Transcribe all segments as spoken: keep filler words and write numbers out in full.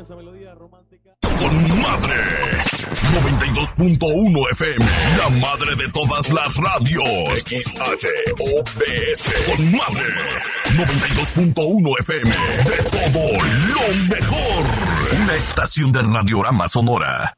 esa melodía romántica. Con madre, noventa y dos punto uno F M, la madre de todas las radios. X H O B S. Con madre, noventa y dos punto uno F M, de todo lo mejor. Una estación de Radiorama Sonora.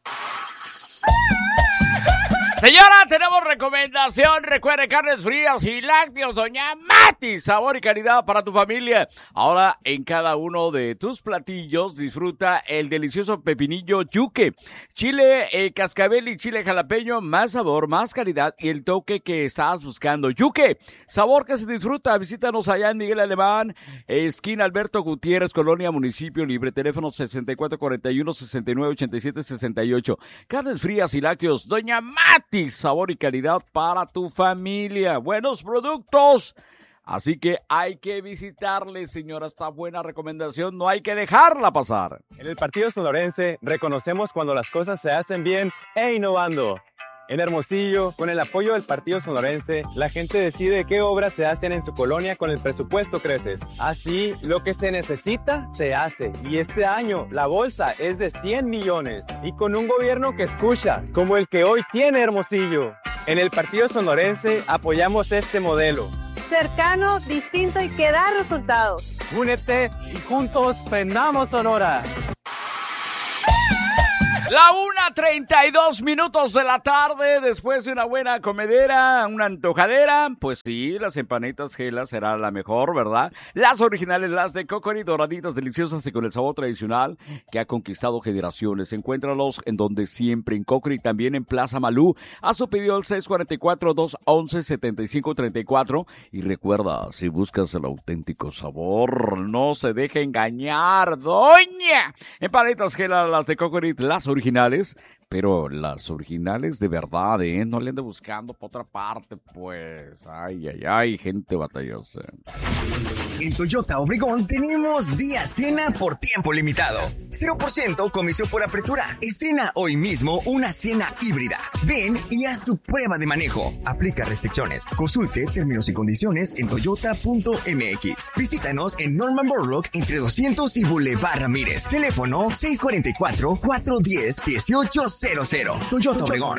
Señora, tenemos recomendación. Recuerde, carnes frías y lácteos, doña Mati. Sabor y calidad para tu familia. Ahora, en cada uno de tus platillos, disfruta el delicioso pepinillo yuque. Chile eh, cascabel y chile jalapeño, más sabor, más calidad y el toque que estás buscando. Yuque, sabor que se disfruta. Visítanos allá en Miguel Alemán, esquina Alberto Gutiérrez, Colonia Municipio Libre. Teléfono sesenta y cuatro cuarenta y uno, sesenta y nueve ochenta y siete sesenta y ocho. Carnes frías y lácteos, doña Mati. Sabor y calidad para tu familia. Buenos productos. Así que hay que visitarle, señora, esta buena recomendación. No hay que dejarla pasar. En el Partido Sonorense reconocemos cuando las cosas se hacen bien e innovando. En Hermosillo, con el apoyo del Partido Sonorense, la gente decide qué obras se hacen en su colonia con el presupuesto Creces. Así, lo que se necesita, se hace. Y este año, la bolsa es de cien millones. Y con un gobierno que escucha, como el que hoy tiene Hermosillo. En el Partido Sonorense, apoyamos este modelo. Cercano, distinto y que da resultados. Únete y juntos prendamos Sonora. La una treinta y dos minutos de la tarde, después de una buena comedera, una antojadera, pues sí, las empanitas Gela será la mejor, ¿verdad? Las originales, las de Cocori, doraditas, deliciosas y con el sabor tradicional que ha conquistado generaciones. Encuéntralos en donde siempre, en Cocori, también en Plaza Malú. Haz su pedido al seis cuatro cuatro, dos once, setenta y cinco treinta y cuatro. Y recuerda, si buscas el auténtico sabor, no se deje engañar, doña. Empanitas Gela, las de Cocori, las originales. originales, pero las originales de verdad, ¿eh? No le ande buscando por otra parte, pues. Ay, ay, ay, gente batallosa. En Toyota Obregón tenemos día cena por tiempo limitado. cero por ciento comisión por apertura. Estrena hoy mismo una cena híbrida. Ven y haz tu prueba de manejo. Aplica restricciones. Consulte términos y condiciones en toyota punto m x. Visítanos en Norman Borlaug entre doscientos y Boulevard Ramírez. Teléfono seis cuatro cuatro, cuatro uno cero, uno ocho cero cero. Toyota Obregón.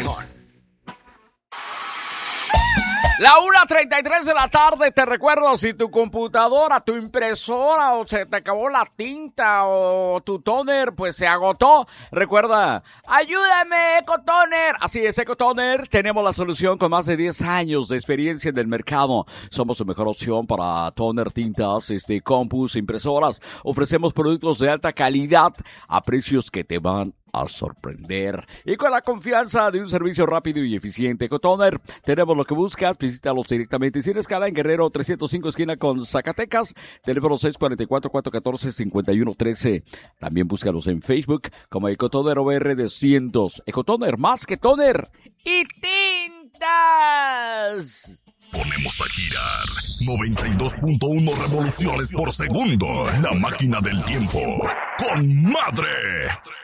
La una treinta y tres de la tarde, te recuerdo, si tu computadora, tu impresora, o se te acabó la tinta, o tu toner, pues se agotó, recuerda, ayúdame, Ecotoner. Así es, Ecotoner, tenemos la solución con más de diez años de experiencia en el mercado. Somos su mejor opción para toner, tintas, este, compus, impresoras. Ofrecemos productos de alta calidad a precios que te van a sorprender. Y con la confianza de un servicio rápido y eficiente, Ecotoner, tenemos lo que buscas. Visítalos directamente sin escala en Guerrero trescientos cinco, esquina con Zacatecas. Teléfono seis cuatro cuatro, cuatro uno cuatro, cinco uno uno tres. También búscalos en Facebook como Ecotoner O R doscientos. Ecotoner, más que toner y tintas. Ponemos a girar noventa y dos punto uno revoluciones por segundo. La máquina del tiempo. ¡Con madre!